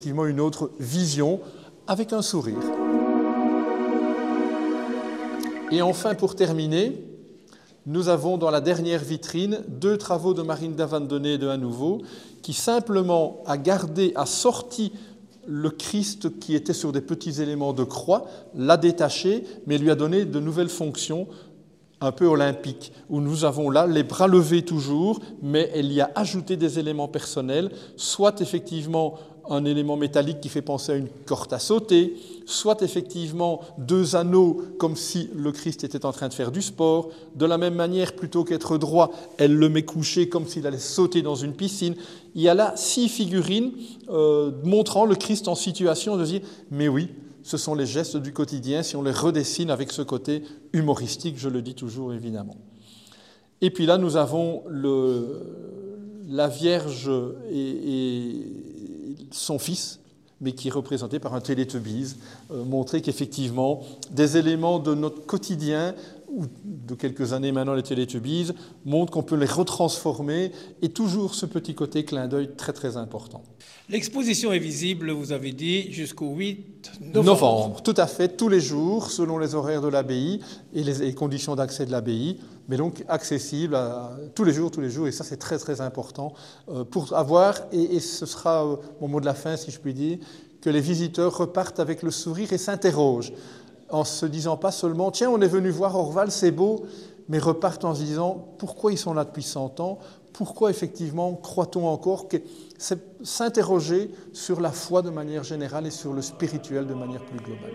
effectivement une autre vision avec un sourire. Et enfin, pour terminer, nous avons dans la dernière vitrine 2 travaux de Marine Davandonnet de à nouveau, qui simplement a sorti le Christ qui était sur des petits éléments de croix, l'a détaché, mais lui a donné de nouvelles fonctions un peu olympiques, où nous avons là les bras levés toujours, mais elle y a ajouté des éléments personnels, soit effectivement un élément métallique qui fait penser à une corde à sauter, soit effectivement 2 anneaux comme si le Christ était en train de faire du sport. De la même manière, plutôt qu'être droit, elle le met couché comme s'il allait sauter dans une piscine. Il y a là 6 figurines montrant le Christ en situation de dire « mais oui, ce sont les gestes du quotidien si on les redessine avec ce côté humoristique, je le dis toujours évidemment. » Et puis là, nous avons la Vierge et son fils, mais qui est représenté par un Télétubbies, montrer qu'effectivement, des éléments de notre quotidien, ou de quelques années maintenant les Télétubbies, montrent qu'on peut les retransformer, et toujours ce petit côté clin d'œil très très important. L'exposition est visible, vous avez dit, jusqu'au 8 novembre. Tout à fait, tous les jours, selon les horaires de l'abbaye et les conditions d'accès de l'abbaye, mais donc accessible tous les jours, et ça c'est très très important pour avoir, et ce sera mon mot de la fin si je puis dire, que les visiteurs repartent avec le sourire et s'interrogent, en se disant pas seulement « tiens, on est venu voir Orval, c'est beau », mais repartent en se disant « pourquoi ils sont là depuis 100 ans ? Pourquoi effectivement croit-on encore ?» C'est s'interroger sur la foi de manière générale et sur le spirituel de manière plus globale.